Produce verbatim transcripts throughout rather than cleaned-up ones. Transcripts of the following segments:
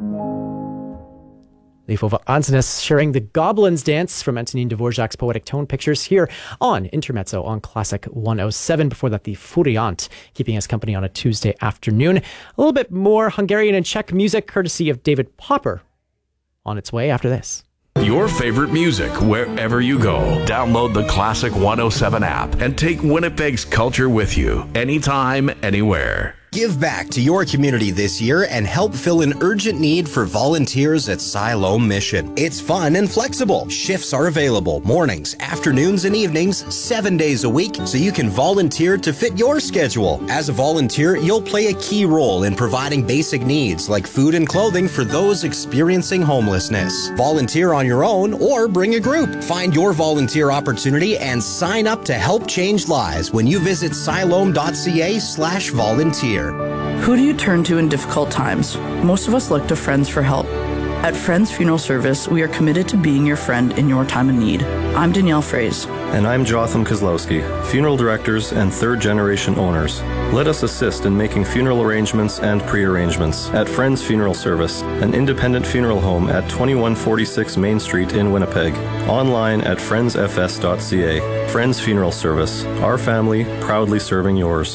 Leifova Ansnes sharing the Goblin's Dance from Antonin Dvorak's Poetic Tone Pictures here on Intermezzo on Classic one oh seven. Before that, the Furiant, keeping us company on a Tuesday afternoon. A little bit more Hungarian and Czech music, courtesy of David Popper, on its way after this. Your favorite music wherever you go. Download the Classic one oh seven app and take Winnipeg's culture with you anytime, anywhere. Give back to your community this year and help fill an urgent need for volunteers at Siloam Mission. It's fun and flexible. Shifts are available mornings, afternoons, and evenings, seven days a week, so you can volunteer to fit your schedule. As a volunteer, you'll play a key role in providing basic needs like food and clothing for those experiencing homelessness. Volunteer on your own or bring a group. Find your volunteer opportunity and sign up to help change lives when you visit siloam.ca slash volunteer. Who do you turn to in difficult times? Most of us look to friends for help. At Friends Funeral Service, we are committed to being your friend in your time of need. I'm Danielle Fraze. And I'm Jotham Kozlowski, funeral directors and third-generation owners. Let us assist in making funeral arrangements and pre-arrangements at Friends Funeral Service, an independent funeral home at twenty-one forty-six Main Street in Winnipeg. Online at friends f s dot c a. Friends Funeral Service, our family proudly serving yours.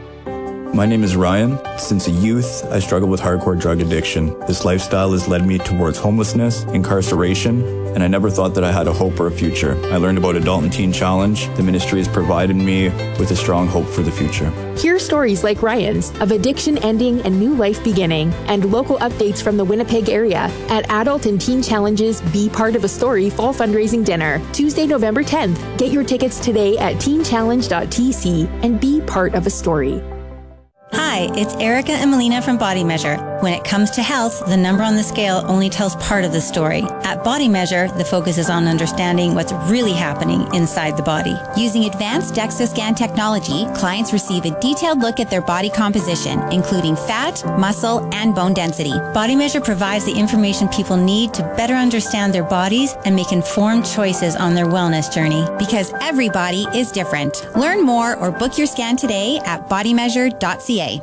My name is Ryan. Since a youth, I struggled with hardcore drug addiction. This lifestyle has led me towards homelessness, incarceration, and I never thought that I had a hope or a future. I learned about Adult and Teen Challenge. The ministry has provided me with a strong hope for the future. Hear stories like Ryan's of addiction ending and new life beginning, and local updates from the Winnipeg area at Adult and Teen Challenge's Be Part of a Story Fall Fundraising Dinner, Tuesday, November tenth. Get your tickets today at teen challenge dot t c and be part of a story. Hi, it's Erica and Melina from Body Measure. When it comes to health, the number on the scale only tells part of the story. At Body Measure, the focus is on understanding what's really happening inside the body. Using advanced DEXA scan technology, clients receive a detailed look at their body composition, including fat, muscle, and bone density. Body Measure provides the information people need to better understand their bodies and make informed choices on their wellness journey, because every body is different. Learn more or book your scan today at body measure dot c a.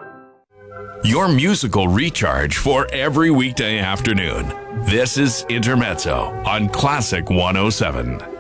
Your musical recharge for every weekday afternoon. This is Intermezzo on Classic one oh seven.